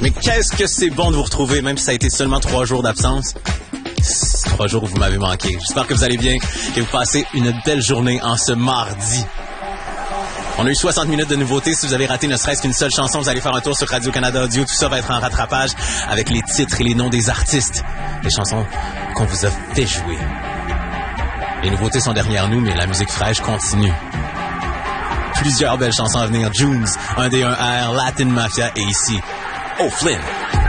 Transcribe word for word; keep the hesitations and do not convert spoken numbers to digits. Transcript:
Mais qu'est-ce que c'est bon de vous retrouver, même si ça a été seulement trois jours d'absence. Trois jours où vous m'avez manqué. J'espère que vous allez bien et vous passez une belle journée en ce mardi. On a eu soixante minutes de nouveautés. Si vous avez raté ne serait-ce qu'une seule chanson, vous allez faire un tour sur Radio-Canada Audio. Tout ça va être en rattrapage avec les titres et les noms des artistes. Les chansons qu'on vous a fait jouer. Les nouveautés sont derrière nous, mais la musique fraîche continue. Plusieurs belles chansons à venir. Junes, un D un R, Latin Mafia et ici, O'Flynn.